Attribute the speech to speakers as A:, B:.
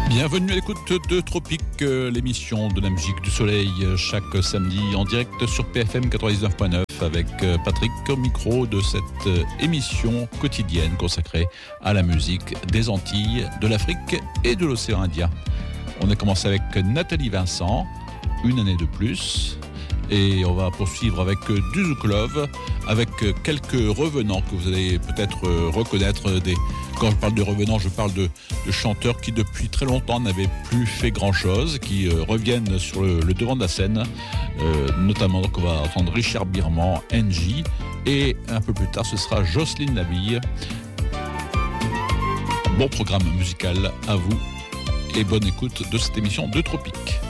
A: Bienvenue à l'écoute de Tropique, l'émission de la musique du soleil, chaque samedi en direct sur PFM 99.9 avec Patrick au micro de cette émission quotidienne consacrée à la musique des Antilles, de l'Afrique et de l'océan Indien. On a commencé avec Nathalie Vincent, une année de plus, et on va poursuivre avec du Zouk Love, avec quelques revenants que vous allez peut-être reconnaître. Quand je parle de revenants, je parle de chanteurs qui depuis très longtemps n'avaient plus fait grand-chose, qui reviennent sur le devant de la scène, notamment donc on va entendre Richard Birman, NJ, et un peu plus tard ce sera Jocelyne Labille. Bon programme musical à vous et bonne écoute de cette émission de Tropique.